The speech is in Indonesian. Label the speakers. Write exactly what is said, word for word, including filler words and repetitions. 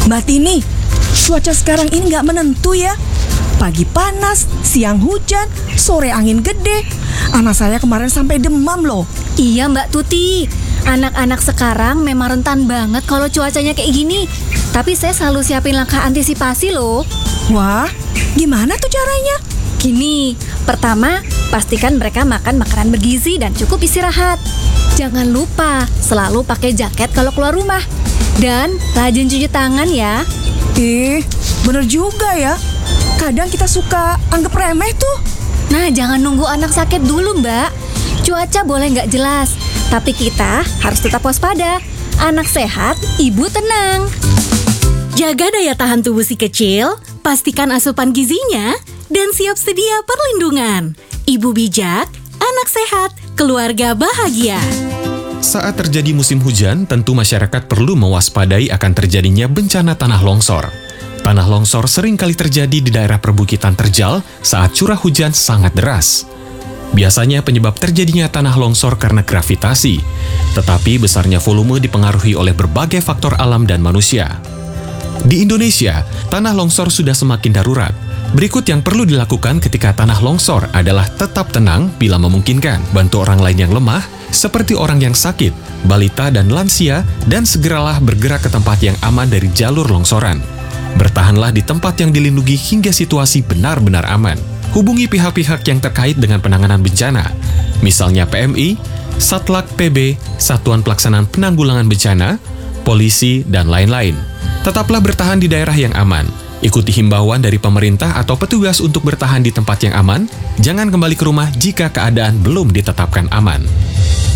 Speaker 1: Mbak Tini, cuaca sekarang ini nggak menentu ya. Pagi panas, siang hujan, sore angin gede. Anak saya kemarin sampai demam loh.
Speaker 2: Iya Mbak Tuti, anak-anak sekarang memang rentan banget kalau cuacanya kayak gini. Tapi saya selalu siapin langkah antisipasi loh.
Speaker 1: Wah, gimana tuh caranya?
Speaker 2: Gini, pertama, pastikan mereka makan makanan bergizi dan cukup istirahat. Jangan lupa selalu pakai jaket kalau keluar rumah. Dan rajin cuci tangan ya.
Speaker 1: Eh, bener juga ya. Kadang kita suka anggap remeh tuh.
Speaker 2: Nah, jangan nunggu anak sakit dulu, Mbak. Cuaca boleh nggak jelas, tapi kita harus tetap waspada. Anak sehat, ibu tenang.
Speaker 3: Jaga daya tahan tubuh si kecil, pastikan asupan gizinya, dan siap sedia perlindungan. Ibu bijak, anak sehat, keluarga bahagia.
Speaker 4: Saat terjadi musim hujan, tentu masyarakat perlu mewaspadai akan terjadinya bencana tanah longsor. Tanah longsor sering kali terjadi di daerah perbukitan terjal saat curah hujan sangat deras. Biasanya penyebab terjadinya tanah longsor karena gravitasi, tetapi besarnya volume dipengaruhi oleh berbagai faktor alam dan manusia. Di Indonesia, tanah longsor sudah semakin darurat. Berikut yang perlu dilakukan ketika tanah longsor adalah tetap tenang bila memungkinkan, bantu orang lain yang lemah, seperti orang yang sakit, balita dan lansia, dan segeralah bergerak ke tempat yang aman dari jalur longsoran. Bertahanlah di tempat yang dilindungi hingga situasi benar-benar aman. Hubungi pihak-pihak yang terkait dengan penanganan bencana, misalnya P M I, Satlak P B, Satuan Pelaksanaan Penanggulangan Bencana, polisi, dan lain-lain. Tetaplah bertahan di daerah yang aman. Ikuti himbauan dari pemerintah atau petugas untuk bertahan di tempat yang aman. Jangan kembali ke rumah jika keadaan belum ditetapkan aman.